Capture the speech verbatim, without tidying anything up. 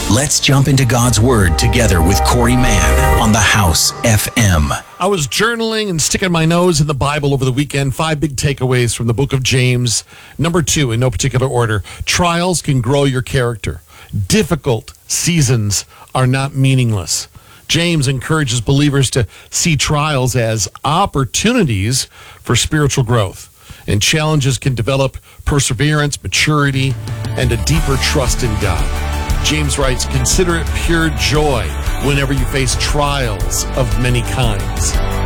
Let's jump into God's Word together with Corey Mann on the House F M. I was journaling and sticking my nose in the Bible over the weekend. Five big takeaways from the book of James. Number two, in no particular order, trials can grow your character. Difficult seasons are not meaningless. James encourages believers to see trials as opportunities for spiritual growth. And challenges can develop perseverance, maturity, and a deeper trust in God. James writes, consider it pure joy whenever you face trials of many kinds.